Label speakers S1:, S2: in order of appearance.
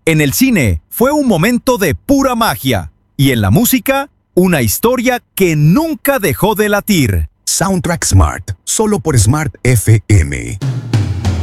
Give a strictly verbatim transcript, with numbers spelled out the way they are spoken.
S1: En el cine fue un momento de pura magia. Y en la música, una historia que nunca dejó de latir.
S2: Soundtrack Smart, solo por Smart F M.